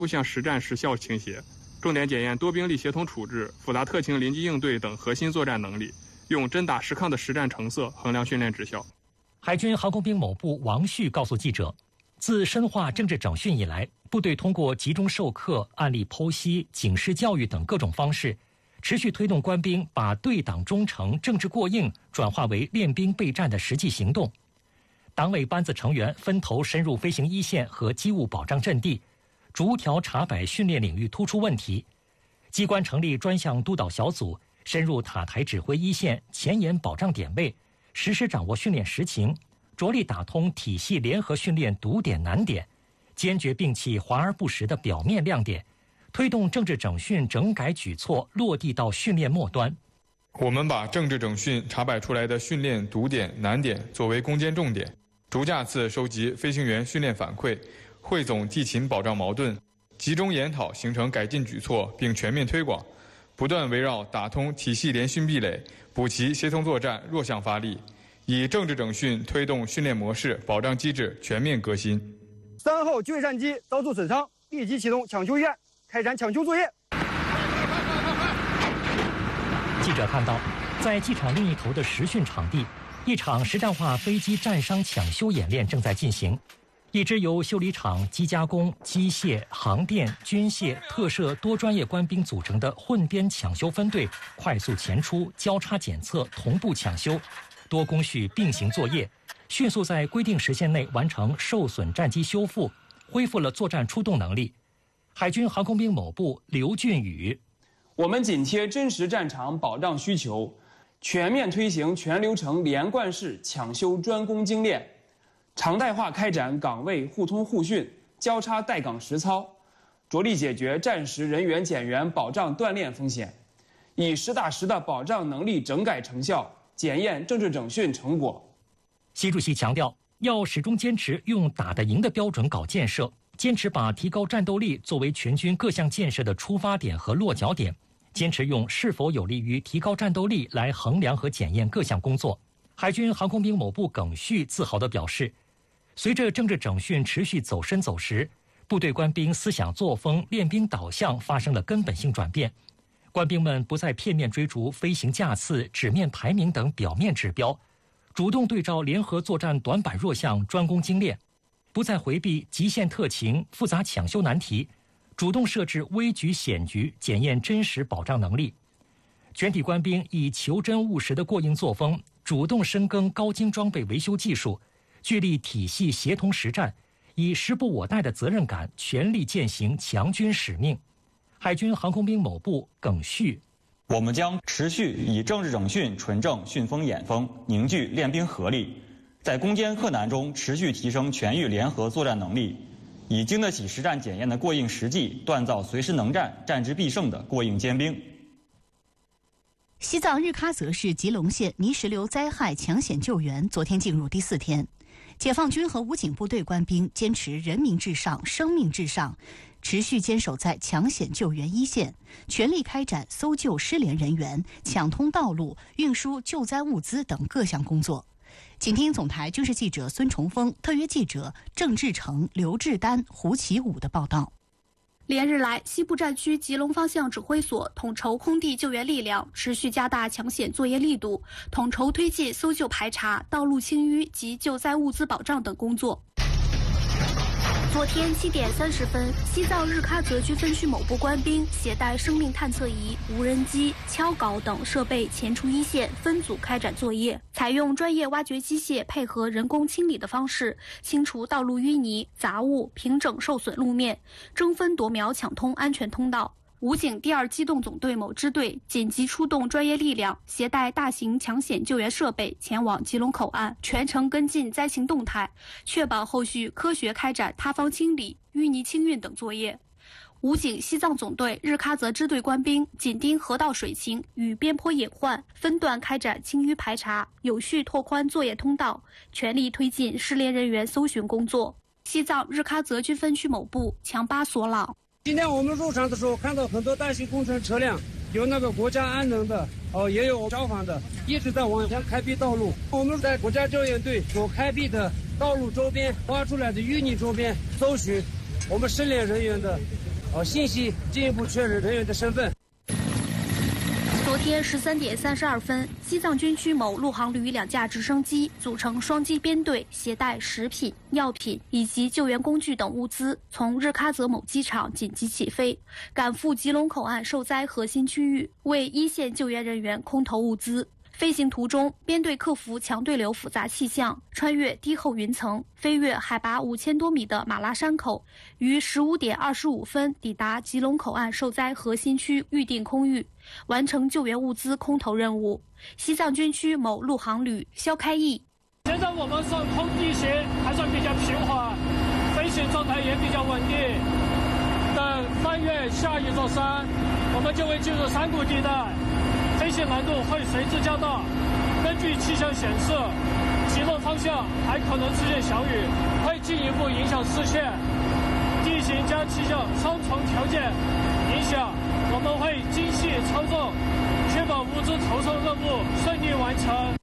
不向实战实效倾斜，重点检验多兵力协同处置、复杂特情临机应对等核心作战能力，用真打实抗的实战成色衡量训练质效。 海军航空兵某部王旭告诉记者，自深化政治整训以来，部队通过集中授课、案例剖析、警示教育等各种方式，持续推动官兵把对党忠诚、政治过硬转化为练兵备战的实际行动。党委班子成员分头深入飞行一线和机务保障阵地，逐条查摆训练领域突出问题。机关成立专项督导小组，深入塔台指挥一线，前沿保障点位，实时掌握训练实情，着力打通体系联合训练堵点难点，坚决摒弃华而不实的表面亮点，推动政治整训整改举措落地到训练末端。 我们把政治整训查摆出来的训练堵点难点作为攻坚重点，逐架次收集飞行员训练反馈，汇总地勤保障矛盾，集中研讨形成改进举措，并全面推广，不断围绕打通体系联训壁垒、补齐协同作战弱项发力，以政治整训推动训练模式、保障机制全面革新。 3号就业战机遭受损伤，立即启动抢修预案，开展抢修作业。 记者看到，在机场另一头的实训场地，一场实战化飞机战伤抢修演练正在进行。一支由修理厂、机加工、机械、航电、军械、特摄多专业官兵组成的混编抢修分队，快速前出、交叉检测、同步抢修，多工序并行作业，迅速在规定时限内完成受损战机修复，恢复了作战出动能力。海军航空兵某部刘俊宇： 我们紧贴真实战场保障需求，全面推行全流程连贯式抢修专攻精练，常态化开展岗位互通互训、交叉带岗实操，着力解决战时人员减员保障锻炼风险，以实打实的保障能力整改成效，检验政治整训成果。 习主席强调，要始终坚持用打得赢的标准搞建设，坚持把提高战斗力作为全军各项建设的出发点和落脚点，坚持用是否有利于提高战斗力来衡量和检验各项工作。海军航空兵某部耿旭自豪地表示，随着政治整训持续走深走实，部队官兵思想作风、练兵导向发生了根本性转变。官兵们不再片面追逐飞行架次、纸面排名等表面指标，主动对照联合作战短板弱项专攻精练，不再回避极限特情、复杂抢修难题，主动设置危局险局，检验真实保障能力。全体官兵以求真务实的过硬作风，主动深耕高精装备维修技术，聚力体系协同实战，以时不我待的责任感，全力践行强军使命。海军航空兵某部耿旭： 我们将持续以政治整训纯正训风演风，凝聚练兵合力，在攻坚克难中持续提升全域联合作战能力，以经得起实战检验的过硬实际，锻造随时能战、战之必胜的过硬尖兵。 西藏日喀则市吉隆县泥石流灾害抢险救援昨天进入第4天，解放军和武警部队官兵坚持人民至上、生命至上，持续坚守在抢险救援一线，全力开展搜救失联人员、抢通道路、运输救灾物资等各项工作。请听总台军事记者孙崇峰、特约记者郑志成、刘志丹、胡启武的报道。 连日来，西部战区吉隆方向指挥所统筹空地救援力量，持续加大抢险作业力度，统筹推进搜救排查、道路清淤及救灾物资保障等工作。昨天7点30分，西藏日喀则区分区某部官兵携带生命探测仪、无人机、锹镐等设备前出一线，分组开展作业，采用专业挖掘机械配合人工清理的方式，清除道路淤泥、杂物，平整受损路面，争分夺秒抢通安全通道。武警第2机动总队某支队紧急出动专业力量，携带大型抢险救援设备前往吉隆口岸，全程跟进灾情动态，确保后续科学开展塌方清理、淤泥清运等作业。武警西藏总队日喀则支队官兵紧盯河道水情与边坡隐患，分段开展清淤排查，有序拓宽作业通道，全力推进失联人员搜寻工作。西藏日喀则军分区某部强巴索朗： 今天我们入场的时候看到很多大型工程车辆，有那个国家安能的，也有消防的，一直在往前开辟道路。我们在国家救援队所开辟的道路周边挖出来的淤泥周边搜寻我们失联人员的信息，进一步确认人员的身份。 昨天13点32分，西藏军区某陆航旅2架直升机组成双机编队，携带食品、药品以及救援工具等物资，从日喀则某机场紧急起飞，赶赴吉隆口岸受灾核心区域，为一线救援人员空投物资。飞行途中，编队克服强对流复杂气象，穿越低厚云层，飞越海拔5000多米的马拉山口，于15点25分抵达吉隆口岸受灾核心区预定空域，完成救援物资空投任务。西藏军区某陆航旅肖开义： 现在我们上空地形还算比较平缓，飞行状态也比较稳定。等翻越下一座山，我们就会进入山谷地带。飞行难度会随之加大。根据气象显示，吉隆方向还可能出现小雨，会进一步影响视线。地形加气象双重条件影响，我们会精细操作，确保物资投送任务顺利完成。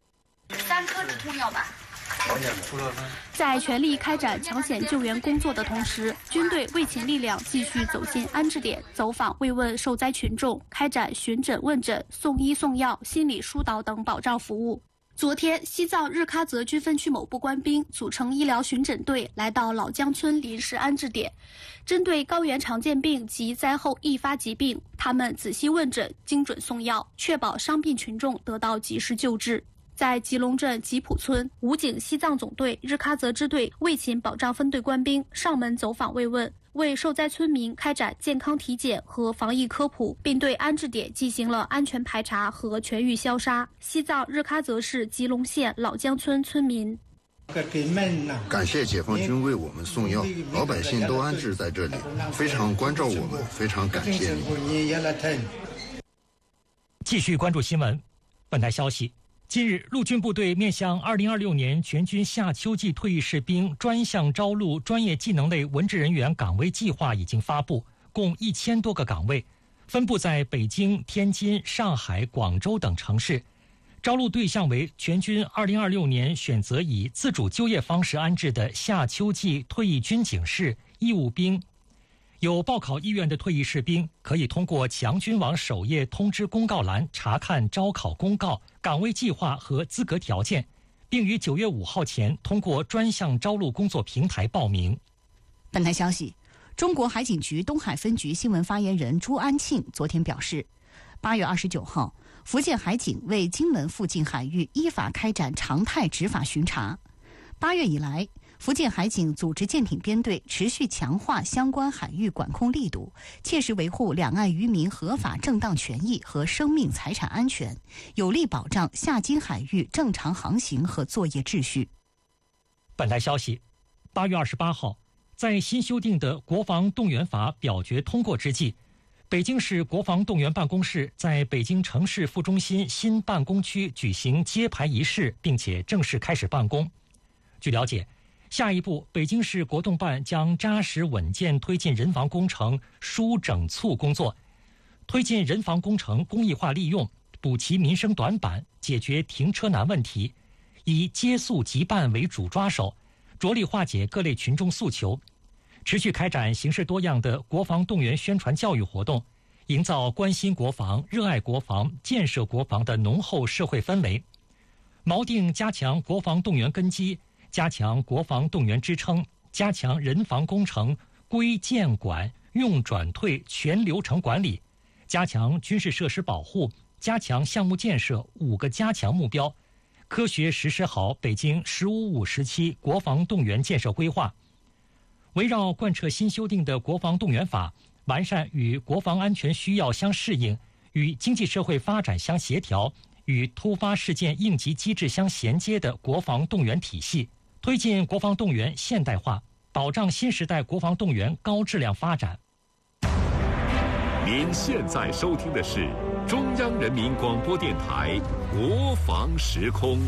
3颗止痛药吧。在全力开展抢险救援工作的同时，军队卫勤力量继续走进安置点，走访慰问受灾群众，开展巡诊问诊、送医送药、心理疏导等保障服务。昨天，西藏日喀则军分区某部官兵组成医疗巡诊队来到老江村临时安置点，针对高原常见病及灾后易发疾病，他们仔细问诊、精准送药，确保伤病群众得到及时救治。在吉隆镇吉普村，武警西藏总队日喀则支队卫勤保障分队官兵上门走访慰问，为受灾村民开展健康体检和防疫科普，并对安置点进行了安全排查和全域消杀。西藏日喀则市吉隆县老江村村民： 感谢解放军为我们送药，老百姓都安置在这里，非常关照我们，非常感谢你。 继续关注新闻。本台消息，近日，陆军部队面向2026年全军夏秋季退役士兵专项招录专业技能类文职人员岗位计划已经发布，共1000多个岗位，分布在北京、天津、上海、广州等城市。招录对象为全军2026年选择以自主就业方式安置的夏秋季退役军警士、义务兵。有报考意愿的退役士兵可以通过强军网首页通知公告栏查看招考公告、岗位计划和资格条件，并于9月5号前通过专项招录工作平台报名。 本台消息，中国海警局东海分局新闻发言人朱安庆昨天表示，8月29号，福建海警为金门附近海域依法开展常态执法巡查。8月以来，福建海警组织舰艇编队持续强化相关海域管控力度，切实维护两岸渔民合法正当权益和生命财产安全，有力保障下金海域正常航行和作业秩序。 本台消息，8月28号，在新修订的国防动员法表决通过之际，北京市国防动员办公室在北京城市副中心新办公区举行揭牌仪式，并且正式开始办公。据了解，下一步，北京市国动办将扎实稳健推进人防工程疏整促工作，推进人防工程公益化利用，补齐民生短板，解决停车难问题，以接速急办为主抓手，着力化解各类群众诉求，持续开展形式多样的国防动员宣传教育活动，营造关心国防、热爱国防、建设国防的浓厚社会氛围，锚定加强国防动员根基，加强国防动员支撑，加强人防工程规建管用转退全流程管理，加强军事设施保护，加强项目建设5个加强目标，科学实施好北京“15-5”时期国防动员建设规划。围绕贯彻新修订的国防动员法，完善与国防安全需要相适应、与经济社会发展相协调、与突发事件应急机制相衔接的国防动员体系，推进国防动员现代化，保障新时代国防动员高质量发展。 您现在收听的是中央人民广播电台国防时空。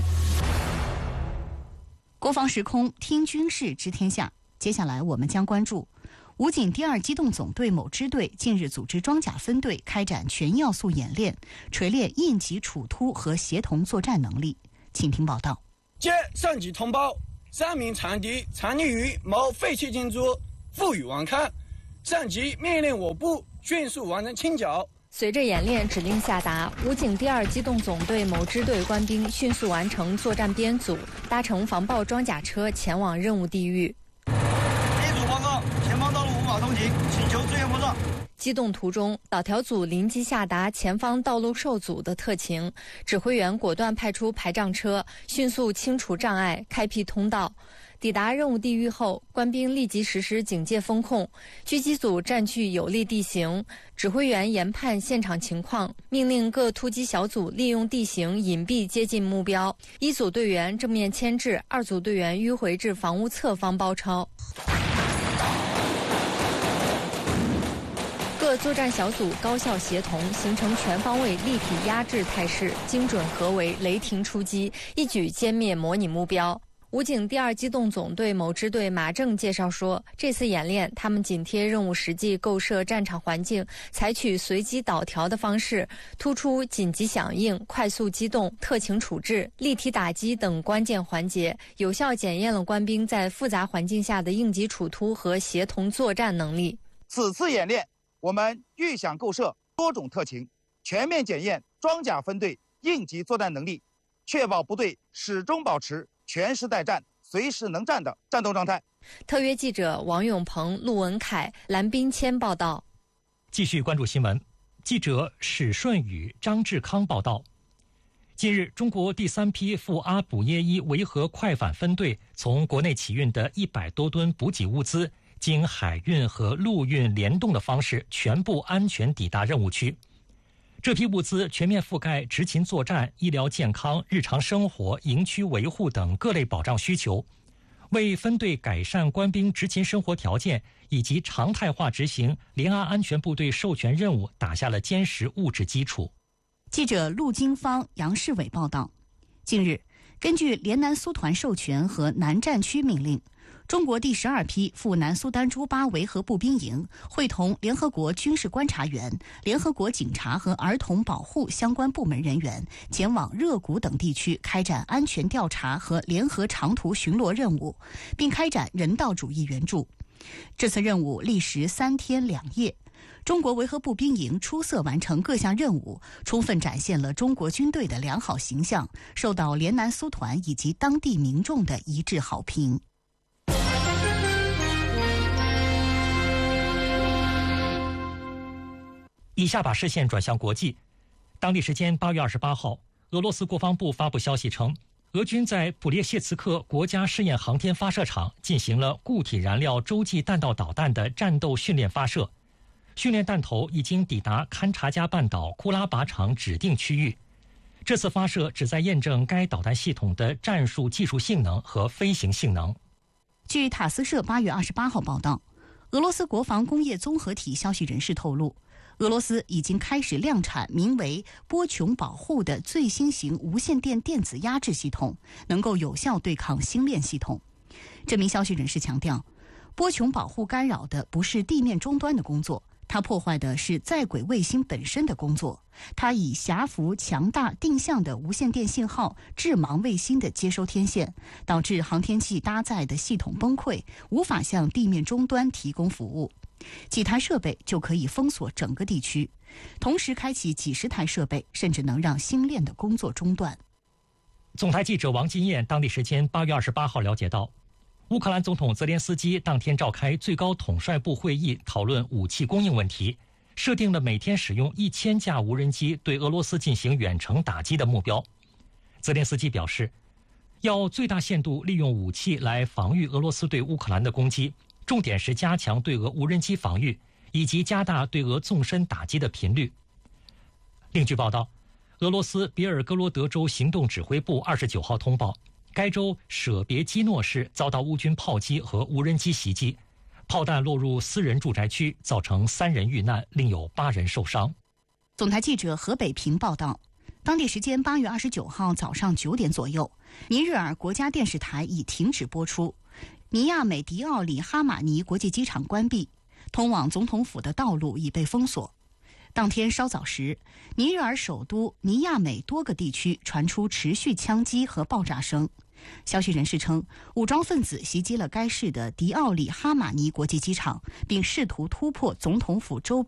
国防时空，听军事知天下。接下来我们将关注武警第2机动总队某支队近日组织装甲分队开展全要素演练，锤炼应急处突和协同作战能力。请听报道。 接上级通报，3名残敌藏匿于某废弃建筑负隅顽抗， 上级命令我部迅速完成清剿。 随着演练指令下达，武警第2机动总队某支队官兵迅速完成作战编组，搭乘防爆装甲车前往任务地域。 一组报告，前方道路无法通行，请求支援保障。 机动途中，导调组临机下达前方道路受阻的特情，指挥员果断派出排障车，迅速清除障碍，开辟通道。抵达任务地域后，官兵立即实施警戒风控，狙击组占据有利地形，指挥员研判现场情况，命令各突击小组利用地形隐蔽接近目标。1组队员正面牵制，2组队员迂回至房屋侧方包抄。各作战小组高效协同，形成全方位立体压制态势，精准合围，雷霆出击，一举歼灭模拟目标。武警第2机动总队某支队马正介绍说，这次演练他们紧贴任务实际构设战场环境，采取随机导调的方式，突出紧急响应、快速机动、特情处置、立体打击等关键环节，有效检验了官兵在复杂环境下的应急处突和协同作战能力。 此次演练，我们预想构设多种特情，全面检验装甲分队应急作战能力，确保部队始终保持全时待战、随时能战的战斗状态。 特约记者王永鹏、陆文凯、蓝彬谦报道。 继续关注新闻，记者史顺宇、张志康报道。近日，中国第3批赴阿卜耶伊维和快返分队从国内起运的100多吨补给物资，经海运和陆运联动的方式，全部安全抵达任务区。这批物资全面覆盖执勤作战、医疗健康、日常生活、营区维护等各类保障需求，为分队改善官兵执勤生活条件以及常态化执行联安安全部队授权任务打下了坚实物质基础。 记者陆金芳、杨世伟报道。近日，根据联南苏团授权和南战区命令，中国第12批赴南苏丹朱巴维和步兵营，会同联合国军事观察员、联合国警察和儿童保护相关部门人员，前往热谷等地区开展安全调查和联合长途巡逻任务，并开展人道主义援助。这次任务历时3天2夜。中国维和步兵营出色完成各项任务，充分展现了中国军队的良好形象，受到联南苏团以及当地民众的一致好评。 以下把视线转向国际。当地时间8月28号，俄罗斯国防部发布消息称，俄军在普列谢茨克国家试验航天发射场进行了固体燃料洲际弹道导弹的战斗训练发射。训练弹头已经抵达勘察加半岛库拉靶场指定区域。这次发射旨在验证该导弹系统的战术技术性能和飞行性能。 据塔斯社8月28号报道，俄罗斯国防工业综合体消息人士透露，俄罗斯已经开始量产名为波琼保护的最新型无线电电子压制系统，能够有效对抗星链系统。这名消息人士强调，波琼保护干扰的不是地面终端的工作，它破坏的是在轨卫星本身的工作。它以狭幅、强大、定向的无线电信号致盲卫星的接收天线，导致航天器搭载的系统崩溃，无法向地面终端提供服务。几台设备就可以封锁整个地区，同时开启几十台设备，甚至能让星链的工作中断。 总台记者王金燕当地时间8月28号了解到，乌克兰总统泽连斯基当天召开最高统帅部会议，讨论武器供应问题，设定了每天使用1000架无人机对俄罗斯进行远程打击的目标。泽连斯基表示，要最大限度利用武器来防御俄罗斯对乌克兰的攻击，重点是加强对俄无人机防御，以及加大对俄纵深打击的频率。另据报道，俄罗斯别尔哥罗德州行动指挥部29号通报，该州舍别基诺市遭到乌军炮击和无人机袭击，炮弹落入私人住宅区，造成3人遇难，另有8人受伤。 总台记者何北平报道，当地时间8月29号早上9点左右，尼日尔国家电视台已停止播出，尼亚美迪奥里哈马尼国际机场关闭，通往总统府的道路已被封锁。当天稍早时，尼日尔首都尼亚美多个地区传出持续枪击和爆炸声， 消息人士称，武装分子袭击了该市的迪奥里哈马尼国际机场，并试图突破总统府周边